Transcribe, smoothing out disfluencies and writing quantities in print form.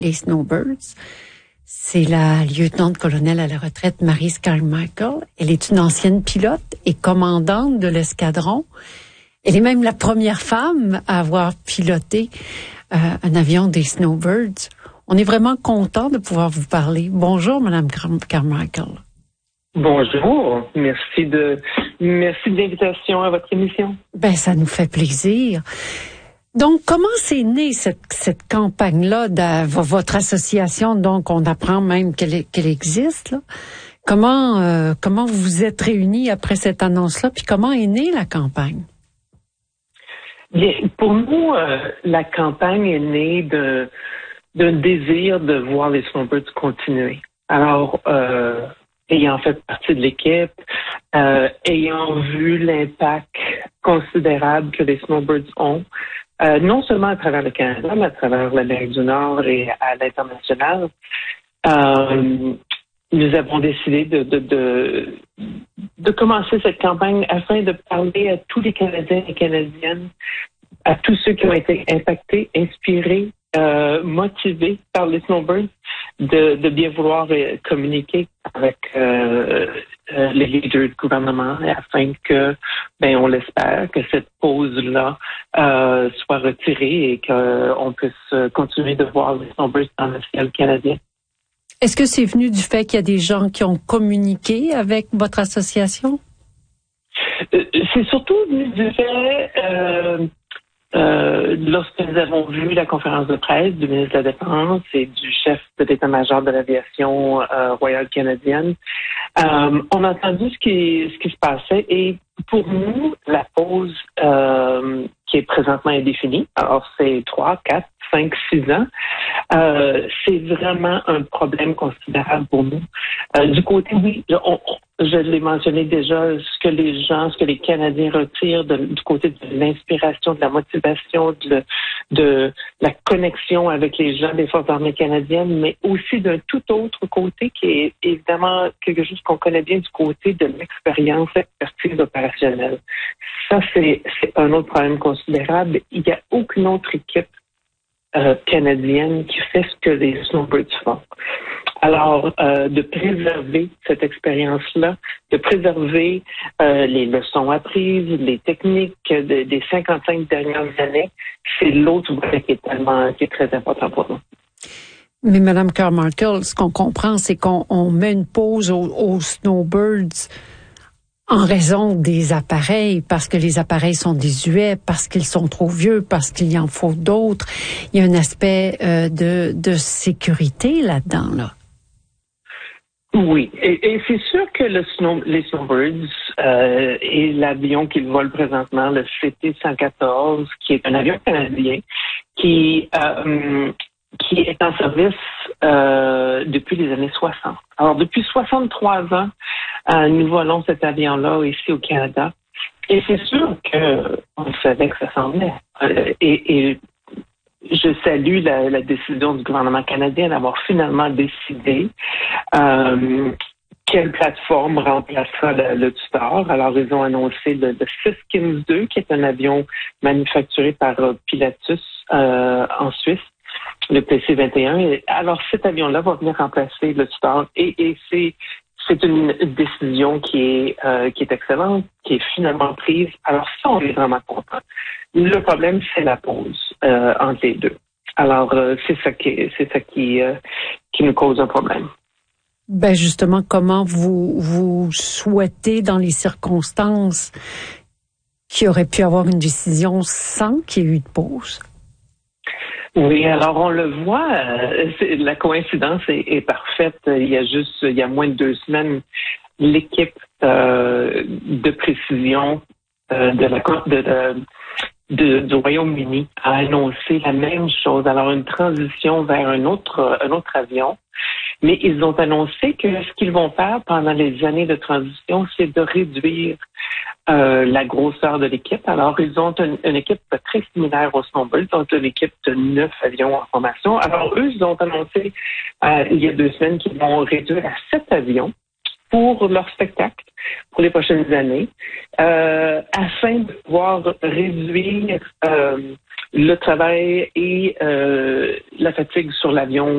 les Snowbirds. C'est la lieutenant-colonel à la retraite Maryse Carmichael. Elle est une ancienne pilote et commandante de l'escadron. Elle est même la première femme à avoir piloté un avion des Snowbirds. On est vraiment content de pouvoir vous parler. Bonjour, Madame Carmichael. Bonjour, merci de l'invitation à votre émission. Ben, ça nous fait plaisir. Donc, comment c'est né cette campagne-là de votre association? Donc, on apprend même qu'elle existe, là. Comment vous vous êtes réunis après cette annonce-là? Puis comment est née la campagne? Bien, pour nous, la campagne est née d'un désir de voir les Snowbirds continuer. Alors, ayant fait partie de l'équipe, ayant vu l'impact considérable que les Snowbirds ont, non seulement à travers le Canada, mais à travers l'Amérique du Nord et à l'international, nous avons décidé de commencer cette campagne afin de parler à tous les Canadiens et Canadiennes, à tous ceux qui ont été impactés, inspirés, motivés par les Snowbirds, de bien vouloir communiquer avec les leaders du gouvernement afin que, on l'espère, que cette pause-là soit retirée et qu'on puisse continuer de voir les Snowbirds dans le ciel canadien. Est-ce que c'est venu du fait qu'il y a des gens qui ont communiqué avec votre association? C'est surtout venu du fait, lorsque nous avons vu la conférence de presse du ministre de la Défense et du chef de l'état-major de l'aviation royale canadienne, on a entendu ce qui se passait et pour nous, la pause qui est présentement indéfinie, alors c'est 3, 4, 5, 6 ans, c'est vraiment un problème considérable pour nous. Du côté, oui, je l'ai mentionné déjà, ce que les Canadiens retirent du côté de l'inspiration, de la motivation, de la connexion avec les gens des Forces armées canadiennes, mais aussi d'un tout autre côté qui est évidemment quelque chose qu'on connaît bien du côté de l'expérience, l'expertise opérationnelle. Ça, c'est un autre problème considérable. Il n'y a aucune autre équipe canadienne qui fait ce que les Snowbirds font. Alors, de préserver cette expérience-là, de préserver les leçons apprises, les techniques des 55 dernières années, c'est l'autre volet qui est très important pour nous. Mais Mme Carmichael, ce qu'on comprend, c'est qu'on met une pause aux Snowbirds en raison des appareils, parce que les appareils sont désuets, parce qu'ils sont trop vieux, parce qu'il y en faut d'autres. Il y a un aspect de sécurité là-dedans, là. Oui, et c'est sûr que les Snowbirds et l'avion qu'ils volent présentement, le CT-114, qui est un avion canadien, qui est en service depuis les années 60. Alors, depuis 63 ans, nous volons cet avion-là ici au Canada. Et c'est sûr qu'on savait que ça s'en venait. Et je salue la décision du gouvernement canadien d'avoir finalement décidé quelle plateforme remplacera le Tutor. Alors, ils ont annoncé le Siskins 2, qui est un avion manufacturé par Pilatus en Suisse, le PC-21. Alors, cet avion-là va venir remplacer le Tutor. Et c'est une décision qui est excellente, qui est finalement prise. Alors, ça, on est vraiment content. Le problème, c'est la pause entre les deux. Alors, c'est ça qui nous cause un problème. Ben justement, comment vous souhaitez, dans les circonstances, qu'il y aurait pu avoir une décision sans qu'il y ait eu de pause? Oui, alors on le voit, la coïncidence est parfaite. Il y a moins de 2 semaines, l'équipe de précision du Royaume-Uni a annoncé la même chose. Alors une transition vers un autre avion, mais ils ont annoncé que ce qu'ils vont faire pendant les années de transition, c'est de réduire la grosseur de l'équipe. Alors, ils ont une équipe très similaire aux Snowbirds. Ils ont une équipe de 9 avions en formation. Alors, eux, ils ont annoncé il y a 2 semaines qu'ils vont réduire à 7 avions pour leur spectacle pour les prochaines années, afin de pouvoir réduire le travail et la fatigue sur l'avion